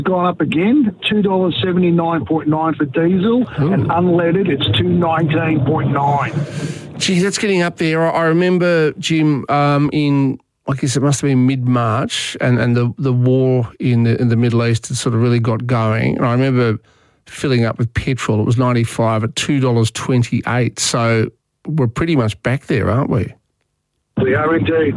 Gone up again, $2.79.9 for diesel, and unleaded it's $2.19.9. Gee, that's getting up there. I remember, Jim, in, I guess it must have been mid-March, and the war in the Middle East had sort of really got going. And I remember filling up with petrol. It was 95 at $2.28. So we're pretty much back there, aren't we? We are indeed.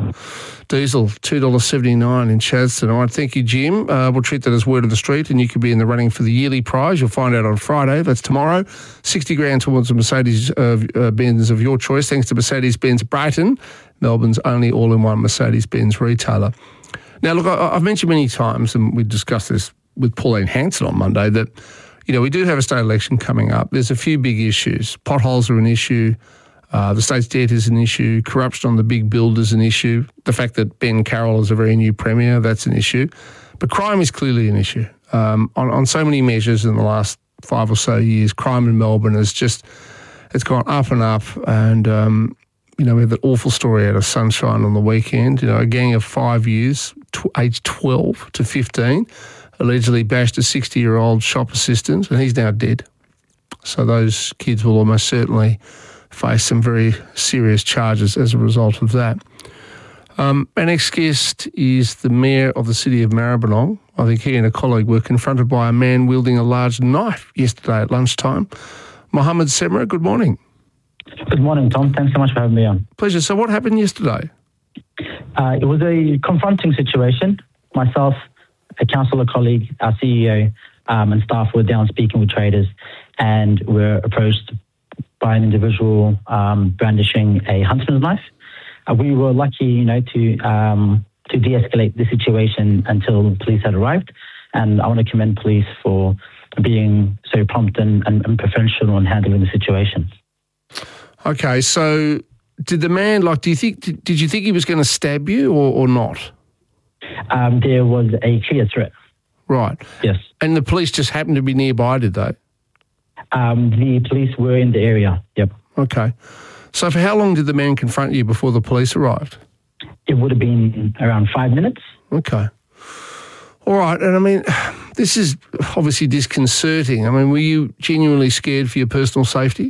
Diesel, $2.79 in Chas tonight. Thank you, Jim. We'll treat that as word of the street, and you could be in the running for the yearly prize. You'll find out on Friday. That's tomorrow. 60 grand towards a Mercedes-Benz of your choice, thanks to Mercedes-Benz Brighton, Melbourne's only all-in-one Mercedes-Benz retailer. Now, look, I've mentioned many times, and we discussed this with Pauline Hanson on Monday, that, you know, we do have a state election coming up. There's a few big issues. Potholes are an issue. The state's debt is an issue. Corruption on the big build is an issue. The fact that Ben Carroll is a very new premier, that's an issue. But crime is clearly an issue. On so many measures in the last 5 or so years, crime in Melbourne has just, it's gone up and up. And, you know, we had that awful story out of Sunshine on the weekend. You know, a gang of 5 years, aged 12 to 15, allegedly bashed a 60-year-old shop assistant, and he's now dead. So those kids will almost certainly face some very serious charges as a result of that. Our next guest is the Mayor of the City of Maribyrnong. I think he and a colleague were confronted by a man wielding a large knife yesterday at lunchtime. Mohammed Semra, good morning. Good morning, Tom. Thanks so much for having me on. Pleasure. So what happened yesterday? It was a confronting situation. Myself, a councillor colleague, our CEO, and staff were down speaking with traders, and were approached by an individual brandishing a huntsman's knife. We were lucky, you know, to de-escalate the situation until police had arrived, and I want to commend police for being so prompt and professional in handling the situation. Okay, so did the man, like, did you think he was going to stab you or not? There was a clear threat. Right. Yes. And the police just happened to be nearby, did they? The police were in the area, yep. Okay. So for how long did the man confront you before the police arrived? It would have been around 5 minutes. Okay. All right. And I mean, this is obviously disconcerting. I mean, were you genuinely scared for your personal safety?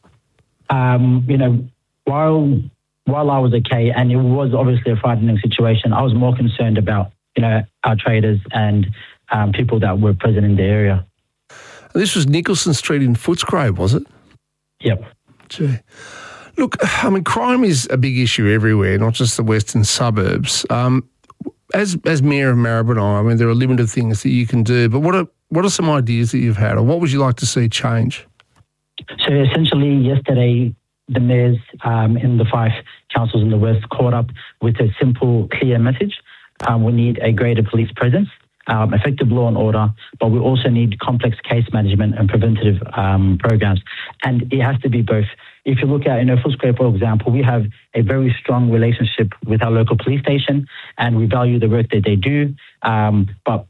You know, while I was okay, and it was obviously a frightening situation, I was more concerned about, you know, our traders and people that were present in the area. This was Nicholson Street in Footscray, was it? Yep. Gee. Look, I mean, crime is a big issue everywhere, not just the western suburbs. As Mayor of Maribyrnong, I mean, there are limited things that you can do, but what are some ideas that you've had, or what would you like to see change? So essentially yesterday, the mayors in the 5 councils in the west caught up with a simple, clear message. We need a greater police presence, effective law and order, but we also need complex case management and preventative programs. And it has to be both. If you look at, Footscray, for example, we have a very strong relationship with our local police station, and we value the work that they do. But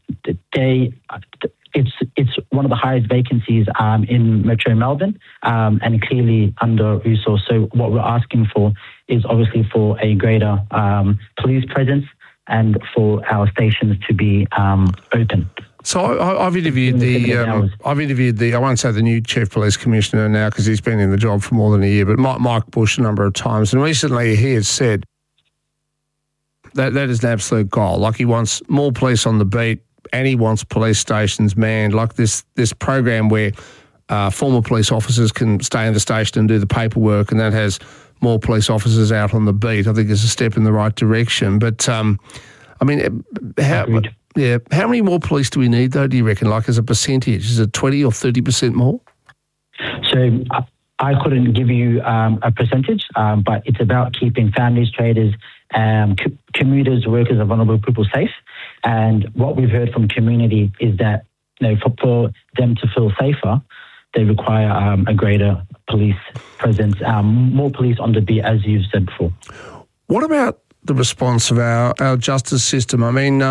it's one of the highest vacancies in Metro Melbourne, and clearly under-resourced. So what we're asking for is obviously for a greater police presence and for our stations to be open. So I've interviewed the I won't say the new Chief Police Commissioner now because he's been in the job for more than a year, but Mike Bush a number of times, and recently he has said that is an absolute goal. Like, he wants more police on the beat, and he wants police stations manned. Like this program where former police officers can stay in the station and do the paperwork, and that has more police officers out on the beat, I think is a step in the right direction. But, I mean, how many more police do we need, though, do you reckon, like as a percentage? Is it 20 or 30% more? So I couldn't give you a percentage, but it's about keeping families, traders, commuters, workers, and vulnerable people safe. And what we've heard from community is that, for them to feel safer, they require a greater police presence, more police on the beat, as you've said before. What about the response of our justice system? I mean,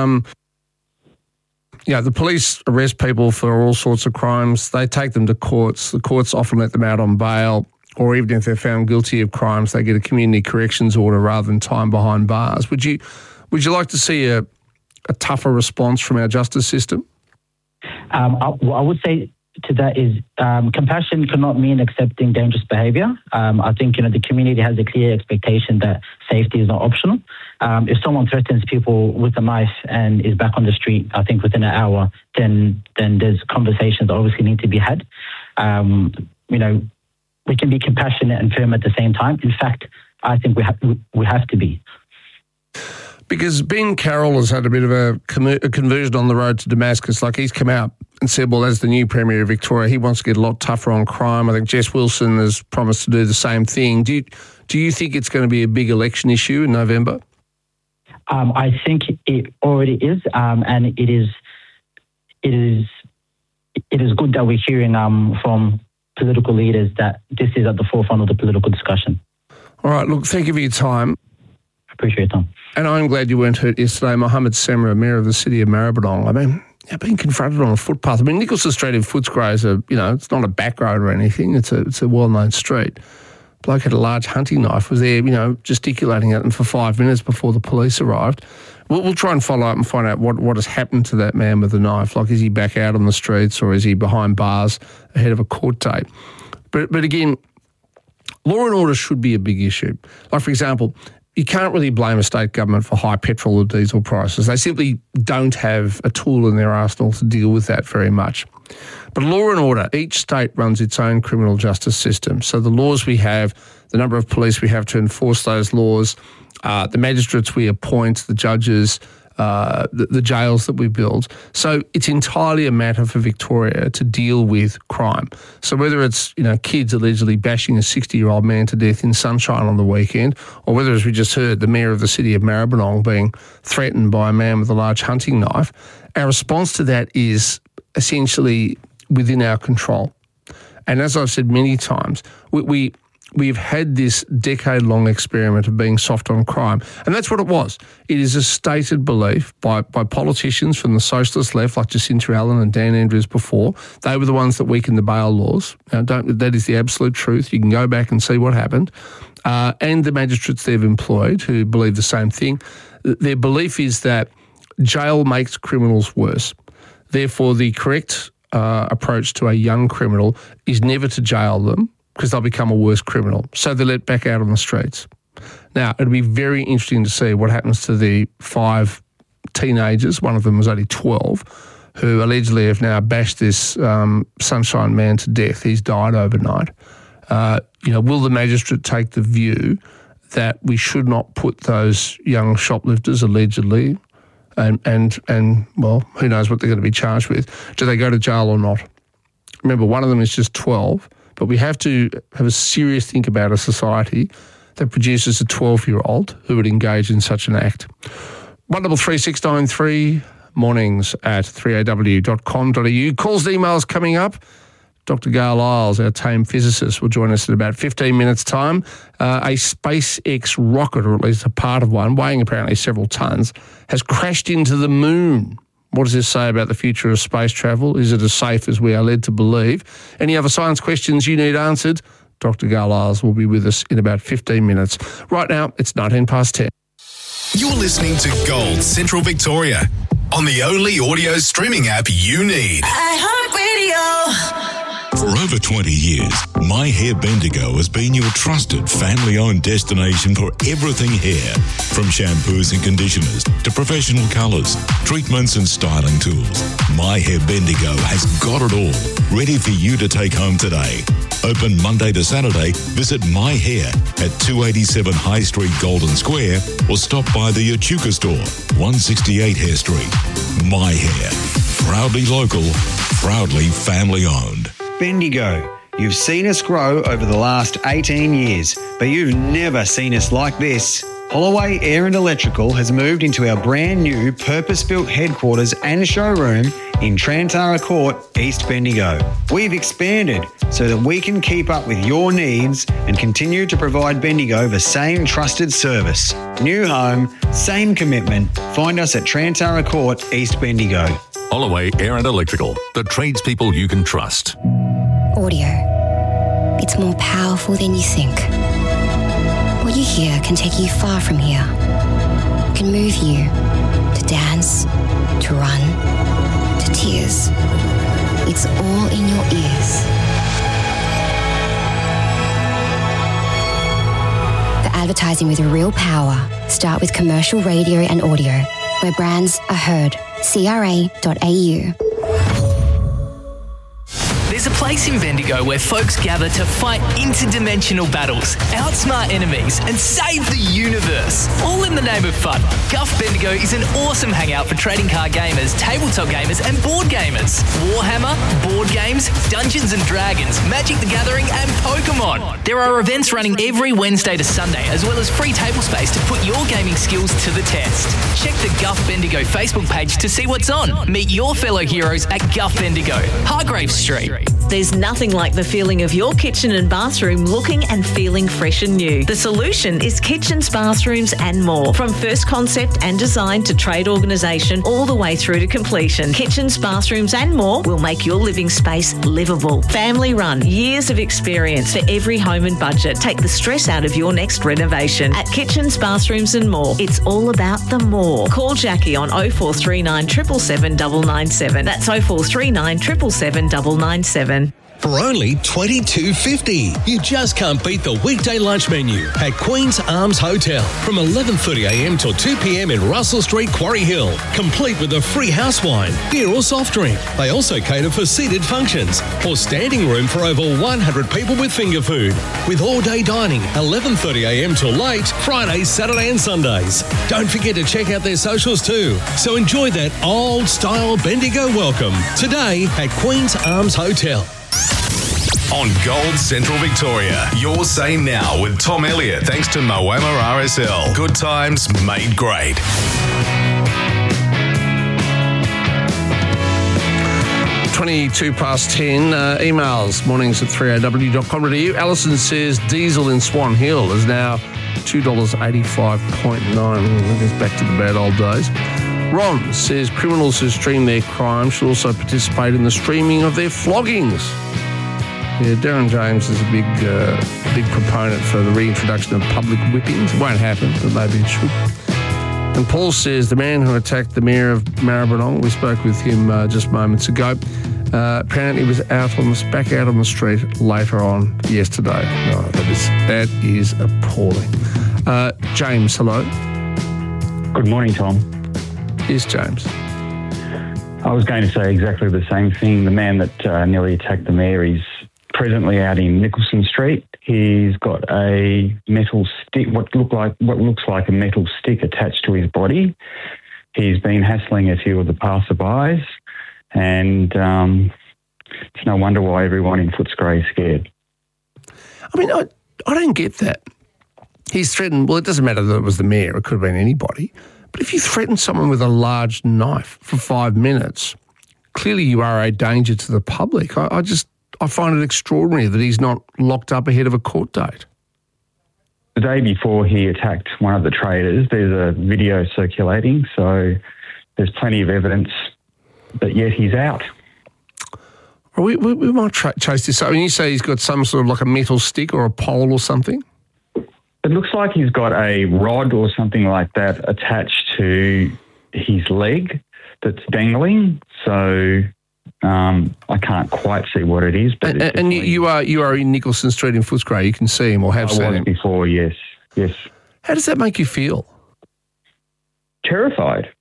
the police arrest people for all sorts of crimes. They take them to courts. The courts often let them out on bail, or even if they're found guilty of crimes, they get a community corrections order rather than time behind bars. Would you like to see a tougher response from our justice system? What I would say to that is compassion cannot mean accepting dangerous behaviour. I think the community has a clear expectation that safety is not optional. If someone threatens people with a knife and is back on the street, I think within an hour, then there's conversations that obviously need to be had. We can be compassionate and firm at the same time. In fact, I think we have to be. Because Ben Carroll has had a bit of a conversion on the road to Damascus. Like, he's come out and said, well, as the new Premier of Victoria, he wants to get a lot tougher on crime. I think Jess Wilson has promised to do the same thing. Do you think it's going to be a big election issue in November? I think it already is, and it is good that we're hearing from political leaders that this is at the forefront of the political discussion. All right, look, thank you for your time. I appreciate it, Tom. And I'm glad you weren't hurt yesterday. Mohammed Semra, Mayor of the City of Maribyrnong. I mean, being confronted on a footpath. I mean, Nicholson Street in Footscray is it's not a back road or anything. It's a well-known street. Bloke had a large hunting knife, was there, gesticulating at them for 5 minutes before the police arrived. We'll try and follow up and find out what has happened to that man with the knife. Like, is he back out on the streets or is he behind bars ahead of a court date? But again, law and order should be a big issue. Like, for example, you can't really blame a state government for high petrol or diesel prices. They simply don't have a tool in their arsenal to deal with that very much. But law and order, each state runs its own criminal justice system. So the laws we have, the number of police we have to enforce those laws, the magistrates we appoint, the judges, the jails that we build. So it's entirely a matter for Victoria to deal with crime. So whether it's, kids allegedly bashing a 60-year-old man to death in Sunshine on the weekend, or whether, as we just heard, the Mayor of the City of Maribyrnong being threatened by a man with a large hunting knife, our response to that is essentially within our control. And as I've said many times, we've had this decade-long experiment of being soft on crime. And that's what it was. It is a stated belief by politicians from the socialist left, like Jacinta Allen and Dan Andrews before. They were the ones that weakened the bail laws. Now, that is the absolute truth. You can go back and see what happened. And the magistrates they've employed who believe the same thing. Their belief is that jail makes criminals worse. Therefore, the correct approach to a young criminal is never to jail them, because they'll become a worse criminal. So they're let back out on the streets. Now, it'll be very interesting to see what happens to the 5 teenagers, one of them was only 12, who allegedly have now bashed this Sunshine man to death. He's died overnight. Will the magistrate take the view that we should not put those young shoplifters allegedly and well, who knows what they're going to be charged with? Do they go to jail or not? Remember, one of them is just 12. But we have to have a serious think about a society that produces a 12-year-old who would engage in such an act. 133693, mornings at 3aw.com.au. Calls and emails coming up. Dr. Gail Isles, our tame physicist, will join us in about 15 minutes' time. A SpaceX rocket, or at least a part of one, weighing apparently several tonnes, has crashed into the moon. What does this say about the future of space travel? Is it as safe as we are led to believe? Any other science questions you need answered? Dr. Gail Isles will be with us in about 15 minutes. Right now, it's 10 past 10. You're listening to Gold Central Victoria on the only audio streaming app you need. iHeartRadio. For over 20 years, My Hair Bendigo has been your trusted family-owned destination for everything hair. From shampoos and conditioners to professional colours, treatments and styling tools, My Hair Bendigo has got it all, ready for you to take home today. Open Monday to Saturday, visit My Hair at 287 High Street, Golden Square, or stop by the Echuca store, 168 Hare Street. My Hair, proudly local, proudly family-owned. Bendigo. You've seen us grow over the last 18 years, but you've never seen us like this. Holloway Air and Electrical has moved into our brand new purpose-built headquarters and showroom in Trantara Court, East Bendigo. We've expanded so that we can keep up with your needs and continue to provide Bendigo the same trusted service. New home, same commitment. Find us at Trantara Court, East Bendigo. Holloway Air and Electrical, the tradespeople you can trust. Audio. It's more powerful than you think. What you hear can take you far from here. It can move you to dance, to run, to tears, it's all in your ears. For advertising with real power, start with commercial radio and audio, where brands are heard. CRA.au. There's a place in Bendigo where folks gather to fight interdimensional battles, outsmart enemies, and save the universe. All in the name of fun. Guff Bendigo is an awesome hangout for trading card gamers, tabletop gamers, and board gamers. Warhammer, board games, Dungeons and Dragons, Magic the Gathering, and Pokemon. There are events running every Wednesday to Sunday, as well as free table space to put your gaming skills to the test. Check the Guff Bendigo Facebook page to see what's on. Meet your fellow heroes at Guff Bendigo, Hargrave Street. There's nothing like the feeling of your kitchen and bathroom looking and feeling fresh and new. The solution is kitchens, bathrooms and more. From first concept and design to trade organisation all the way through to completion. Kitchens, bathrooms and more will make your living space livable. Family run, years of experience for every home and budget. Take the stress out of your next renovation. At Kitchens, Bathrooms and More, it's all about the more. Call Jackie on 0439 777 997. That's 0439 777 997. For only $22.50. You just can't beat the weekday lunch menu at Queen's Arms Hotel from 11:30am till 2pm in Russell Street, Quarry Hill. Complete with a free house wine, beer or soft drink. They also cater for seated functions or standing room for over 100 people with finger food. With all-day dining, 11:30am till late, Fridays, Saturday and Sundays. Don't forget to check out their socials too. So enjoy that old-style Bendigo welcome today at Queen's Arms Hotel. On Gold Central Victoria, your say now with Tom Elliott, thanks to Moama RSL. Good times made great. $22:10. Emails, mornings at 3aw.com.au. Alison says diesel in Swan Hill is now $2.85.9. That goes back to the bad old days. Ron says criminals who stream their crime should also participate in the streaming of their floggings. Yeah, Darren James is a big proponent for the reintroduction of public whippings. It won't happen, but maybe it should. And Paul says the man who attacked the mayor of Maribyrnong, we spoke with him just moments ago, apparently was back out on the street later on yesterday. Oh, that is appalling. James, hello. Good morning, Tom. Yes, James. I was going to say exactly the same thing. The man that nearly attacked the mayor is presently out in Nicholson Street. He's got a metal stick, what looks like a metal stick attached to his body. He's been hassling a few of the passerbys, and it's no wonder why everyone in Footscray is scared. I mean, I don't get that. He's threatened, well, it doesn't matter that it was the mayor, it could have been anybody, but if you threaten someone with a large knife for 5 minutes, clearly you are a danger to the public. I find it extraordinary that he's not locked up ahead of a court date. The day before he attacked one of the traders, there's a video circulating, so there's plenty of evidence, but yet he's out. We might chase this up. When you say he's got some sort of like a metal stick or a pole or something? It looks like he's got a rod or something like that attached to his leg that's dangling, so I can't quite see what it is. But and you are in Nicholson Street in Footscray. You can see him or have seen him. I was before, yes. How does that make you feel? Terrified.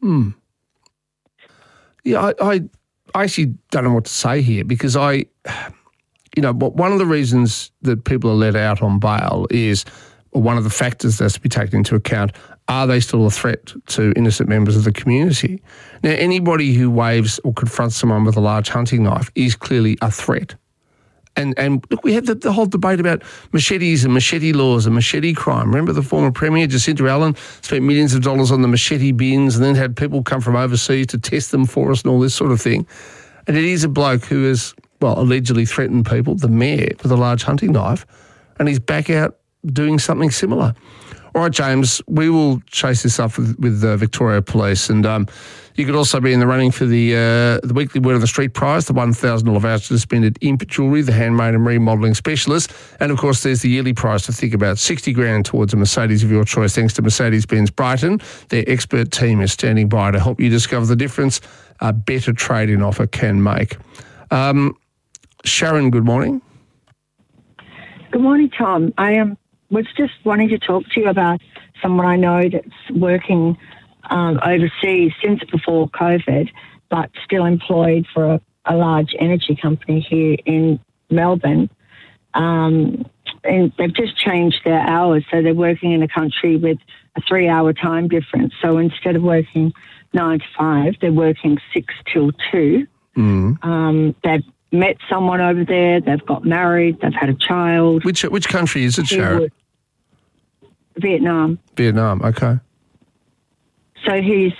Yeah, I actually don't know what to say here because one of the reasons that people are let out on bail is, or one of the factors that has to be taken into account, are they still a threat to innocent members of the community? Now, anybody who waves or confronts someone with a large hunting knife is clearly a threat. And look, we had the whole debate about machetes and machete laws and machete crime. Remember the former Premier, Jacinta Allen, spent millions of dollars on the machete bins and then had people come from overseas to test them for us and all this sort of thing. And it is a bloke who has, allegedly threatened people, the mayor, with a large hunting knife, and he's back out doing something similar. All right, James, we will chase this up with Victoria Police, and you could also be in the running for the weekly Word on the Street prize, the $1,000 voucher to spend at Imp Jewellery, the handmade and remodelling specialist, and of course there's the yearly prize to think about, $60,000 towards a Mercedes of your choice, thanks to Mercedes-Benz Brighton. Their expert team is standing by to help you discover the difference a better trade-in offer can make. Sharon, good morning. Good morning, Tom. I was just wanting to talk to you about someone I know that's working overseas since before COVID, but still employed for a large energy company here in Melbourne. And they've just changed their hours, so they're working in a country with a 3-hour time difference. So instead of working 9 to 5, they're working 6 till 2. They've met someone over there, they've got married, they've had a child. Which country is it, Sharon? Vietnam. Vietnam, okay. So he's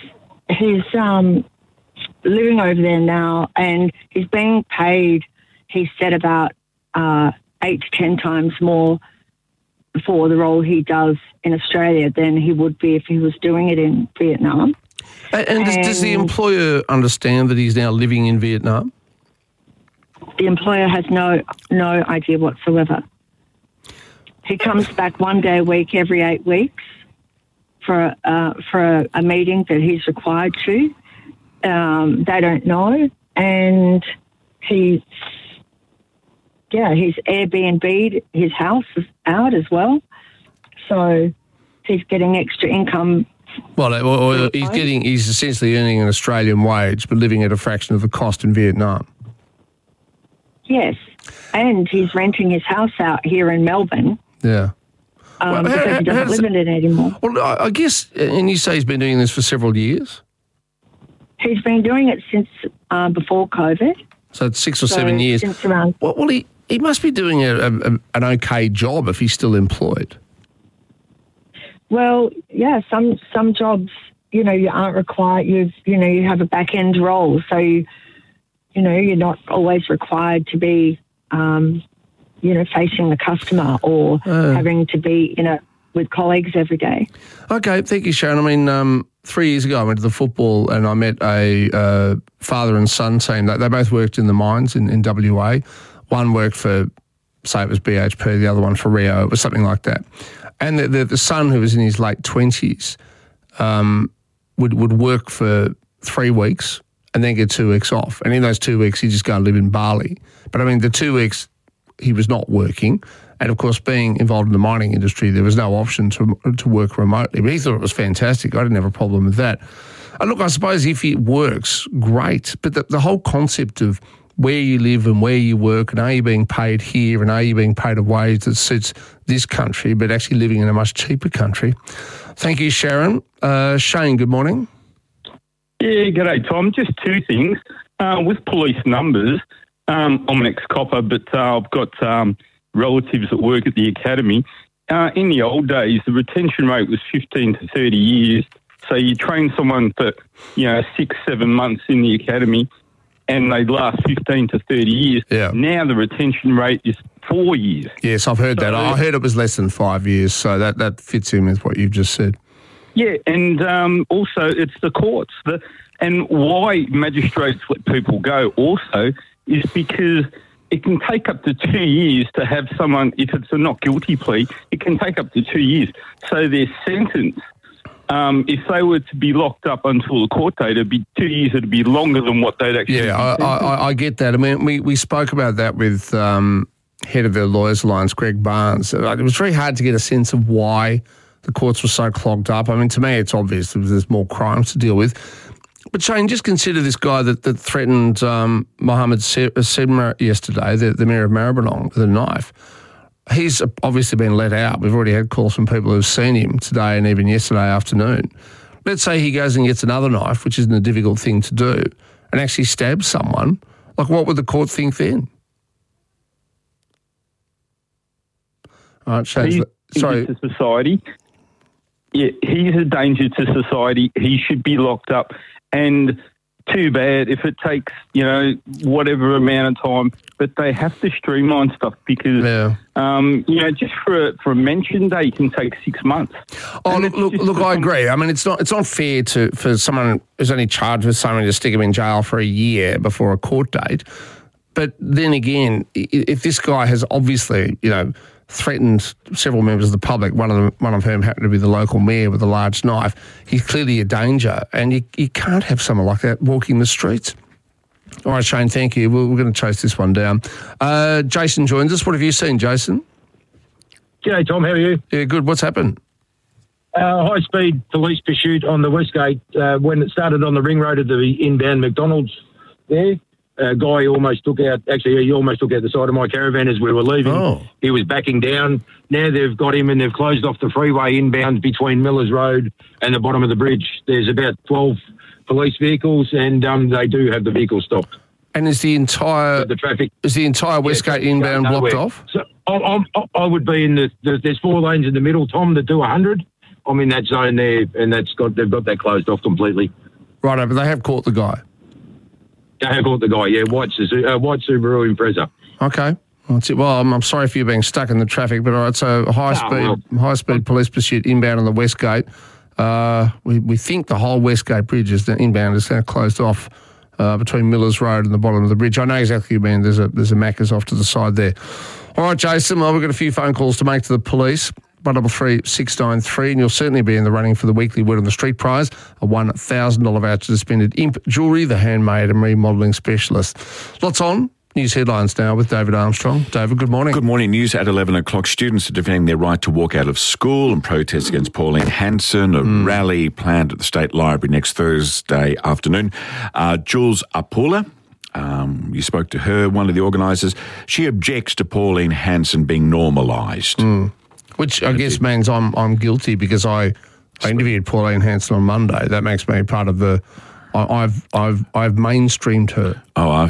living over there now, and he's being paid, he said, about 8 to 10 times more for the role he does in Australia than he would be if he was doing it in Vietnam. And does the employer understand that he's now living in Vietnam? The employer has no idea whatsoever. He comes back 1 day a week every 8 weeks for a meeting that he's required to. They don't know, and he's Airbnb'd his house out as well, so he's getting extra income. Well, he's essentially earning an Australian wage, but living at a fraction of the cost in Vietnam. Yes, and he's renting his house out here in Melbourne. Yeah. Because he doesn't live in it anymore. Well, I guess, and you say he's been doing this for several years? He's been doing it since before COVID. So it's 6 or 7 years. Since around. Well, he must be doing an okay job if he's still employed. Well, yeah, some jobs, you aren't required. You have a back end role, so you're not always required to be, facing the customer or having to be with colleagues every day. Okay, thank you, Sharon. I mean, 3 years ago I went to the football and I met a father and son team. They both worked in the mines in WA. One worked for, say it was BHP, the other one for Rio. It was something like that. And the son, who was in his late 20s, would work for 3 weeks and then get 2 weeks off. And in those 2 weeks, he'd just go and live in Bali. But, I mean, the 2 weeks he was not working. And, of course, being involved in the mining industry, there was no option to work remotely. But he thought it was fantastic. I didn't have a problem with that. And look, I suppose if it works, great. But the whole concept of where you live and where you work and are you being paid here and are you being paid a wage that suits this country but actually living in a much cheaper country. Thank you, Sharon. Shane, good morning. Yeah, g'day, Tom. Just two things. With police numbers, I'm an ex-copper, but I've got relatives that work at the academy. In the old days, the retention rate was 15 to 30 years. So you train someone for, 6-7 months in the academy and they last 15 to 30 years. Yeah. Now the retention rate is 4 years. Yes, I've heard that. I heard it was less than 5 years, so that fits in with what you've just said. Yeah, and also it's the courts. And why magistrates let people go also is because it can take up to 2 years to have someone, if it's a not guilty plea, it can take up to 2 years. So their sentence, if they were to be locked up until the court date, it'd be 2 years, it'd be longer than what they'd actually I get that. I mean, we spoke about that with head of the Lawyers Alliance, Greg Barnes. It was very hard to get a sense of why the courts were so clogged up. I mean, to me, it's obvious there's more crimes to deal with. But Shane, just consider this guy that threatened Mohammed Sedma yesterday, the mayor of Maribyrnong, with a knife. He's obviously been let out. We've already had calls from people who've seen him today and even yesterday afternoon. Let's say he goes and gets another knife, which isn't a difficult thing to do, and actually stabs someone. Like, what would the court think then? All right, Shane. Sorry. To society. Yeah, he's a danger to society. He should be locked up. And too bad if it takes, whatever amount of time, but they have to streamline stuff because, just for a mention day can take 6 months. Oh, look, I agree. I mean, it's not fair for someone who's only charged with something to stick him in jail for a year before a court date. But then again, if this guy has obviously, threatened several members of the public, one of whom happened to be the local mayor with a large knife, he's clearly a danger, and you can't have someone like that walking the streets. All right, Shane, thank you. We're going to chase this one down. Jason joins us. What have you seen, Jason? G'day, Tom. How are you? Yeah, good. What's happened? High-speed police pursuit on the Westgate when it started on the ring road of the inbound McDonald's there. A guy almost took out the side of my caravan as we were leaving. Oh. He was backing down. Now they've got him and they've closed off the freeway inbound between Millers Road and the bottom of the bridge. There's about 12 police vehicles and they do have the vehicle stopped. And is the entire Westgate inbound blocked off? So I would be in there's 4 lanes in the middle, Tom, that do 100. I'm in that zone there, and they've got that closed off completely. Right, but they have caught the guy. They have caught the guy, yeah, white Subaru Impreza. Okay. That's it. Well, I'm sorry for you being stuck in the traffic, but all right, so high-speed police pursuit inbound on the Westgate. We think the whole Westgate bridge is inbound is now closed off between Millers Road and the bottom of the bridge. I know exactly what you mean. There's a Macca's off to the side there. All right, Jason, well, we've got a few phone calls to make to the police. 133 693, and you'll certainly be in the running for the weekly Word on the Street prize, a $1,000 voucher to spend at Imp Jewellery, the handmade and remodelling specialist. Lots on. News headlines now with David Armstrong. David, good morning. Good morning. News at 11 o'clock. Students are defending their right to walk out of school and protest against Pauline Hanson. A rally planned at the State Library next Thursday afternoon. Jules Apula, you spoke to her, one of the organisers. She objects to Pauline Hanson being normalised. Which I guess means I'm guilty because I interviewed Pauline Hanson on Monday. That makes me part of the. I've mainstreamed her.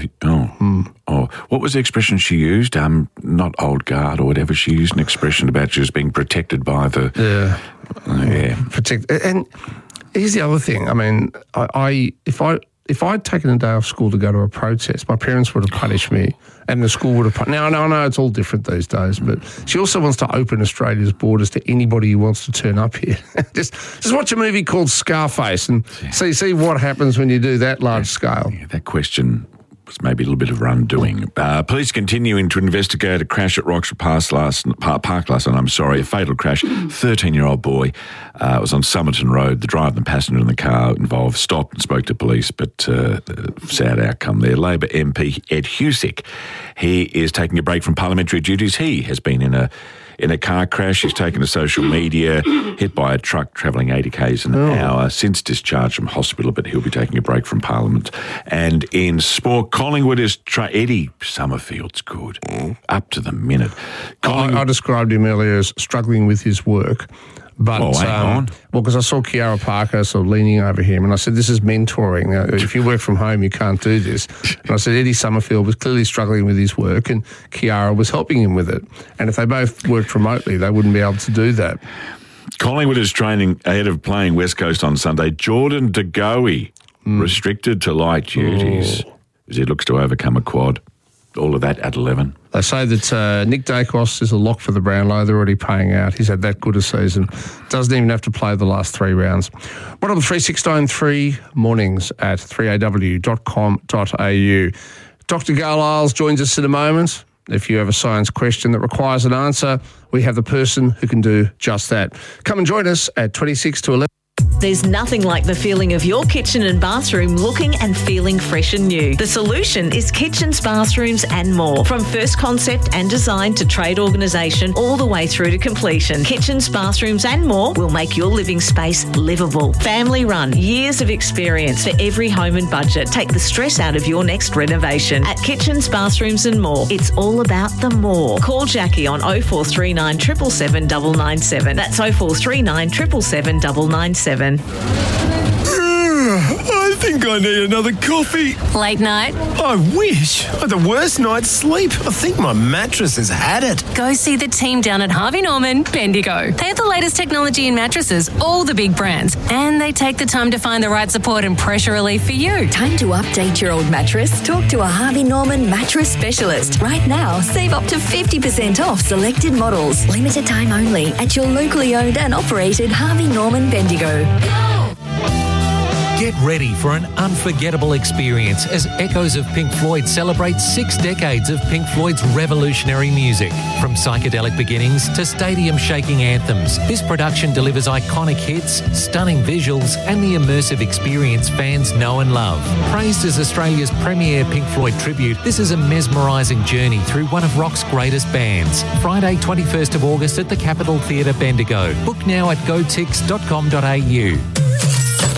What was the expression she used? Not old guard or whatever. She used an expression about she was being protected by the. Protect. And here's the other thing. I mean, if I'd taken a day off school to go to a protest, my parents would have punished me and the school would have punished. Now, I know it's all different these days, but she also wants to open Australia's borders to anybody who wants to turn up here. just watch a movie called Scarface and see what happens when you do that large scale. Yeah, that question was maybe a little bit of undoing. Police continuing to investigate a crash at Roxburgh Park last night. A fatal crash. 13-year-old boy. It was on Somerton Road. The driver and passenger in the car involved stopped and spoke to police, but sad outcome there. Labor MP Ed Husick, he is taking a break from parliamentary duties. He has been in a car crash. He's taken to social media, hit by a truck travelling 80 k's an hour, since discharged from hospital, but he'll be taking a break from Parliament. And in sport, Collingwood is Eddie Summerfield's good, up to the minute. I described him earlier as struggling with his work. But, because I saw Kiara Parker sort of leaning over him, and I said, this is mentoring. Now, if you work from home, you can't do this. And I said, Eddie Summerfield was clearly struggling with his work, and Kiara was helping him with it. And if they both worked remotely, they wouldn't be able to do that. Collingwood is training ahead of playing West Coast on Sunday. Jordan De Goey, restricted to light duties as he looks to overcome a quad. All of that at 11. They say that Nick Dacos is a lock for the Brownlow. They're already paying out. He's had that good a season. Doesn't even have to play the last 3 rounds. 133 mornings at 3aw.com.au. Dr. Garlisles joins us in a moment. If you have a science question that requires an answer, we have the person who can do just that. Come and join us at 26 to 11. There's nothing like the feeling of your kitchen and bathroom looking and feeling fresh and new. The solution is kitchens, bathrooms and more. From first concept and design to trade organisation all the way through to completion. Kitchens, bathrooms and more will make your living space livable. Family run, years of experience for every home and budget. Take the stress out of your next renovation. At Kitchens, Bathrooms and More, it's all about the more. Call Jackie on 0439 777 997. That's 0439 777 997. I think I need another coffee. Late night? I wish. I had the worst night's sleep. I think my mattress has had it. Go see the team down at Harvey Norman, Bendigo. They have the latest technology in mattresses, all the big brands, and they take the time to find the right support and pressure relief for you. Time to update your old mattress? Talk to a Harvey Norman mattress specialist. Right now, save up to 50% off selected models. Limited time only at your locally owned and operated Harvey Norman Bendigo. Get ready for an unforgettable experience as Echoes of Pink Floyd celebrates 6 decades of Pink Floyd's revolutionary music. From psychedelic beginnings to stadium-shaking anthems, this production delivers iconic hits, stunning visuals, and the immersive experience fans know and love. Praised as Australia's premier Pink Floyd tribute, this is a mesmerising journey through one of rock's greatest bands. Friday, 21st of August at the Capitol Theatre, Bendigo. Book now at gotix.com.au.